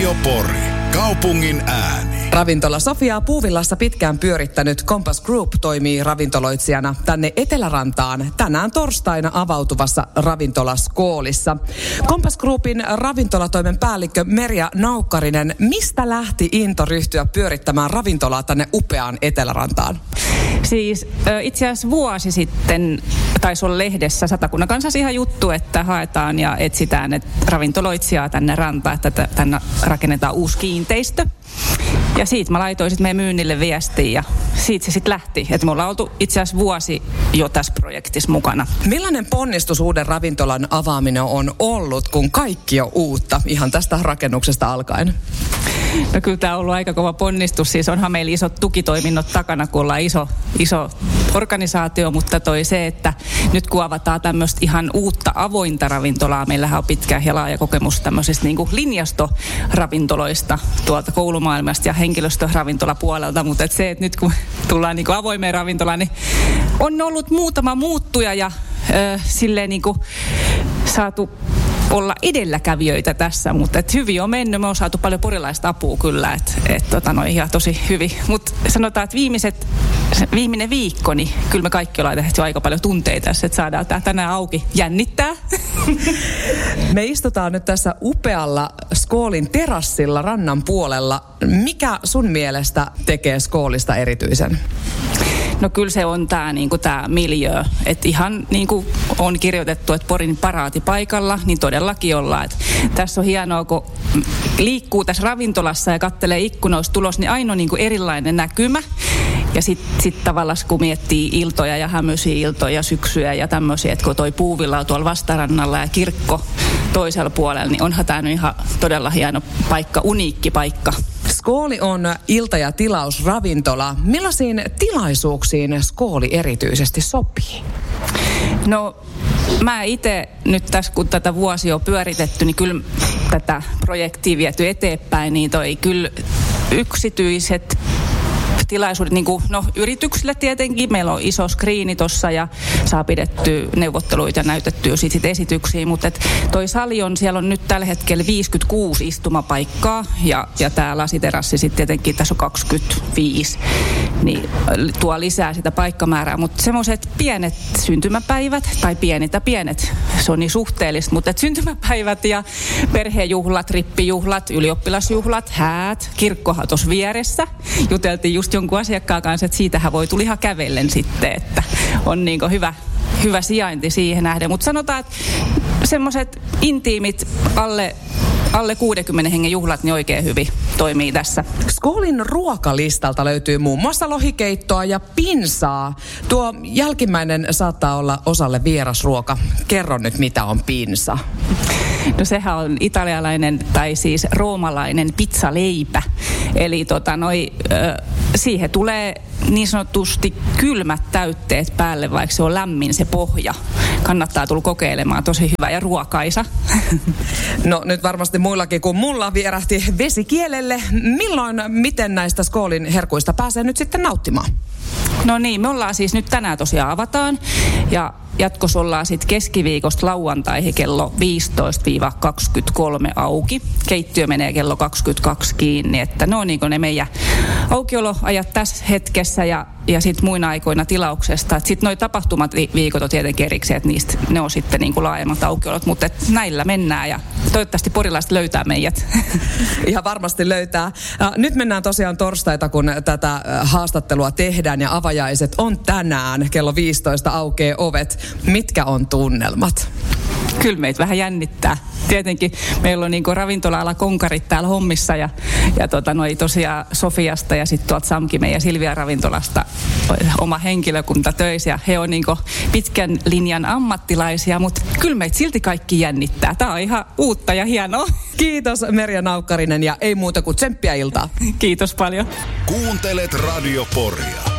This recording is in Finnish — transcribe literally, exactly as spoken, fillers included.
Radio Pori. Kaupungin ääni. Ravintola Sofiaa Puuvillassa pitkään pyörittänyt Compass Group toimii ravintoloitsijana tänne Etelärantaan tänään torstaina avautuvassa ravintola Skoolissa. Compass Groupin ravintolatoimen päällikkö Merja Naukkarinen, mistä lähti into ryhtyä pyörittämään ravintolaa tänne upeaan Etelärantaan? Siis itse asiassa vuosi sitten taisi olla lehdessä Satakunnan Kansassa ihan juttu, että haetaan ja etsitään et ravintoloitsijaa tänne rantaan, että tänne rakennetaan uusi kiinteistö. Ja siitä mä laitoin sitten meidän myynnille viestiä ja siitä se sitten lähti. Että me ollaan oltu itse asiassa vuosi jo tässä projektissa mukana. Millainen ponnistus uuden ravintolan avaaminen on ollut, kun kaikki on uutta ihan tästä rakennuksesta alkaen? No kyllä tämä on ollut aika kova ponnistus. Siis onhan meillä isot tukitoiminnot takana, kun ollaan iso, iso organisaatio, mutta toi se, että nyt kun avataan tämmöistä ihan uutta avointa ravintolaa, meillähän on pitkä ja laaja kokemus tämmöisistä niin kuin linjastoravintoloista tuolta koulumaailmasta ja henkilöstöravintolapuolelta, mutta et se, että nyt kun tullaan niin kuin avoimeen ravintolaan, niin on ollut muutama muuttuja ja ö, silleen niin kuin saatu olla edelläkävijöitä tässä, mutta et hyvin on mennyt. Me on saatu paljon porilaista apua kyllä, että et, tota, no, ihan tosi hyvin. Mutta sanotaan, että viimeiset, viimeinen viikko, niin kyllä me kaikki ollaan tehty aika paljon tunteita, että saadaan tää tänään auki. Jännittää. Me istutaan nyt tässä upealla Skoolin terassilla rannan puolella. Mikä sun mielestä tekee Skoolista erityisen? No kyllä se on tämä niinku tää miljöö. Että ihan niin kuin on kirjoitettu, että Porin paraatipaikalla, niin todellakin ollaan. Et tässä on hienoa, kun liikkuu tässä ravintolassa ja katselee ikkunoista tulos, niin aina on niinku erilainen näkymä. Ja sitten sit tavallaan kun miettii iltoja ja hämöisiä iltoja, syksyjä ja tämmöisiä, että kun toi Puuvilla on tuolla vastarannalla ja kirkko toisella puolella, niin onhan tämä ihan todella hieno paikka, uniikki paikka. Skooli on ilta- ja tilausravintola. Millaisiin tilaisuuksiin Skooli erityisesti sopii? No mä itse nyt tässä, kun tätä vuosia on pyöritetty, niin kyllä tätä projektia viety eteenpäin, niin toi kyllä yksityiset tilaisuudet, niin kuin, no yrityksille tietenkin, meillä on iso skriini tuossa ja saa pidetty neuvotteluita ja näytettyä sit, sit esityksiä, mutta et toi sali on, siellä on nyt tällä hetkellä viisikymmentäkuusi istumapaikkaa ja, ja tää lasiterassi sitten tietenkin tässä on kaksikymmentäviisi, niin tuo lisää sitä paikkamäärää, mutta semmoiset pienet syntymäpäivät, tai pienet ja pienet, se on niin suhteellista, mutta et syntymäpäivät ja perhejuhlat, rippijuhlat, ylioppilasjuhlat, häät, kirkkohan tuossa vieressä, juteltiin just jonkun asiakkaan kanssa, että siitähän voi tulla ihan kävellen sitten, että on niin kuin hyvä, hyvä sijainti siihen nähden. Mutta sanotaan, että semmoiset intiimit alle, alle kuudenkymmenen hengen juhlat niin oikein hyvin toimii tässä. Skoolin ruokalistalta löytyy muun muassa lohikeittoa ja pinsaa. Tuo jälkimmäinen saattaa olla osalle vierasruoka. Kerro nyt, mitä on pinsa. No sehän on italialainen tai siis roomalainen pizzaleipä. Eli tota noi, äh, siihen tulee niin sanotusti kylmät täytteet päälle, vaikka se on lämmin se pohja. Kannattaa tulla kokeilemaan, tosi hyvä ja ruokaisa. No nyt varmasti muillakin kuin mulla vierähti vesi kielelle. Milloin, miten näistä Skoolin herkuista pääsee nyt sitten nauttimaan? No niin, me ollaan siis nyt tänään tosiaan avataan ja jatkossa ollaan sitten keskiviikosta lauantaihin kello viisitoista kaksikymmentäkolme auki. Keittiö menee kello kaksikymmentäkaksi kiinni, että ne on niin kuin ne meidän aukioloajat tässä hetkessä ja, ja sitten muina aikoina tilauksesta. Sitten noi tapahtumat viikot on tietenkin erikseen, että niistä ne on sitten niin kuin laajemmat aukiolot, mutta näillä mennään ja toivottavasti porilaiset löytää meidät. Ihan varmasti löytää. Nyt mennään tosiaan torstaita, kun tätä haastattelua tehdään ja avajaiset on tänään kello viisitoista aukeaa ovet. Mitkä on tunnelmat? Kyllä meitä vähän jännittää. Tietenkin meillä on niin kuin ravintola-ala konkarit täällä hommissa ja, ja tota, noi tosiaan Sofiasta ja sitten tuolta Samkimen ja Silvia ravintolasta oma henkilökunta töissä ja he on niin kuin pitkän linjan ammattilaisia, mutta kyllä meitä silti kaikki jännittää. Tämä on ihan uutta ja hienoa. Kiitos Merja Naukkarinen ja ei muuta kuin tsemppiä iltaa. Kiitos paljon. Kuuntelet Radio Poria.